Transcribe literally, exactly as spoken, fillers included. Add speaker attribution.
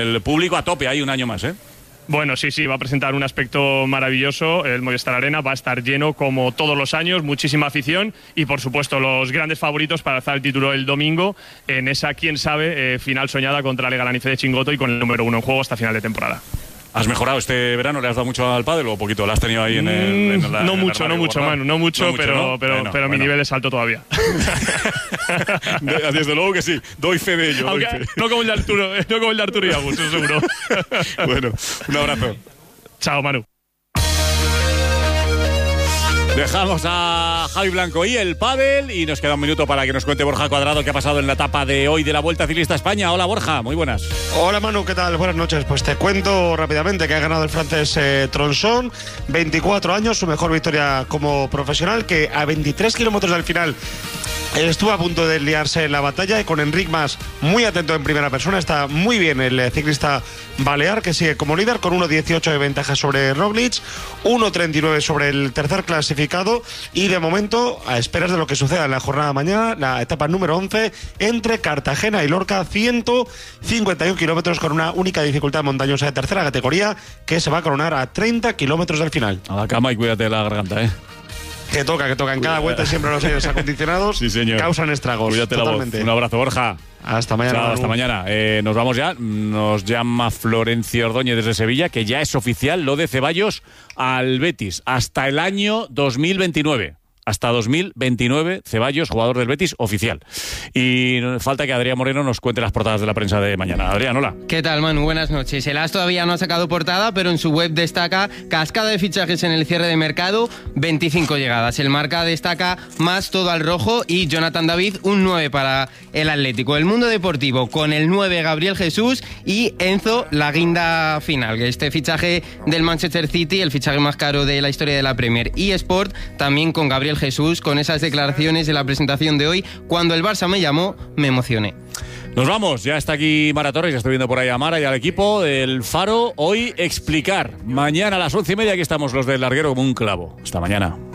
Speaker 1: el público a tope ahí un año más, ¿eh?
Speaker 2: Bueno, sí, sí, va a presentar un aspecto maravilloso. El Movistar Arena va a estar lleno como todos los años, muchísima afición y, por supuesto, los grandes favoritos para alzar el título el domingo en esa, quién sabe, eh, final soñada contra Lega Lanice de Chingoto y con el número uno en juego hasta final de temporada.
Speaker 1: ¿Has mejorado este verano? ¿Le has dado mucho al pádel o poquito? ¿Lo has tenido ahí en el, en la,
Speaker 2: No
Speaker 1: en
Speaker 2: mucho,
Speaker 1: el
Speaker 2: no mucho,
Speaker 1: guardado?
Speaker 2: Manu, no mucho,
Speaker 1: no mucho
Speaker 2: pero,
Speaker 1: ¿no?
Speaker 2: pero,
Speaker 1: bueno,
Speaker 2: pero
Speaker 1: bueno.
Speaker 2: mi nivel es alto todavía.
Speaker 1: Desde luego que sí, doy fe de ello.
Speaker 2: Aunque
Speaker 1: doy fe.
Speaker 2: no como el de Arturo, no como el de Arturo y Agus, eso seguro.
Speaker 1: Bueno, un abrazo.
Speaker 2: Chao, Manu.
Speaker 1: Dejamos a Javi Blanco y el pádel y nos queda un minuto para que nos cuente Borja Cuadrado qué ha pasado en la etapa de hoy de la Vuelta Ciclista a España. Hola, Borja, muy buenas.
Speaker 3: Hola, Manu, ¿qué tal? Buenas noches. Pues te cuento rápidamente que ha ganado el francés eh, Tronson, veinticuatro años, su mejor victoria como profesional, que a veintitrés kilómetros del final estuvo a punto de liarse en la batalla y con Enric Mas muy atento en primera persona. Está muy bien el ciclista balear, que sigue como líder con uno dieciocho de ventaja sobre Roglic, uno treinta y nueve sobre el tercer clasificado y de momento a esperas de lo que suceda en la jornada de mañana, la etapa número once entre Cartagena y Lorca, ciento cincuenta y uno kilómetros con una única dificultad montañosa de tercera categoría que se va a coronar a treinta kilómetros del final.
Speaker 1: A la cama y cuídate de la garganta, ¿eh?
Speaker 3: Que toca, que toca. En cada vuelta siempre los aires acondicionados
Speaker 1: sí, señor.
Speaker 3: Causan estragos.
Speaker 1: Cuídate
Speaker 3: totalmente.
Speaker 1: La voz. Un abrazo, Borja.
Speaker 3: Hasta mañana.
Speaker 1: Chao, hasta mañana. Eh, nos vamos ya. Nos llama Florencio Ordóñez desde Sevilla, que ya es oficial lo de Ceballos al Betis hasta el año dos mil veintinueve. Hasta dos mil veintinueve, Ceballos, jugador del Betis, oficial. Y falta que Adrián Moreno nos cuente las portadas de la prensa de mañana. Adrián, hola.
Speaker 4: ¿Qué tal, Manu? Buenas noches. El A S todavía no ha sacado portada, pero en su web destaca cascada de fichajes en el cierre de mercado, veinticinco llegadas. El Marca destaca más todo al rojo y Jonathan David, un nueve para el Atlético. El Mundo Deportivo con el nueve Gabriel Jesús y Enzo, la guinda final. Este fichaje del Manchester City, el fichaje más caro de la historia de la Premier. Y Sport también con Gabriel Jesús, con esas declaraciones de la presentación de hoy. Cuando el Barça me llamó, me emocioné.
Speaker 1: Nos vamos, ya está aquí Mara Torres, ya estoy viendo por ahí a Mara y al equipo del Faro. Hoy explicar, mañana a las once y media aquí estamos los del larguero como un clavo. Hasta mañana.